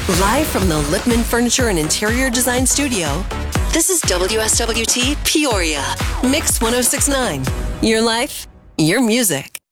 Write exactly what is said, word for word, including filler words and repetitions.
Live from the Lippman Furniture and Interior Design Studio, this is W S W T Peoria, Mix one oh six point nine. Your life, your music.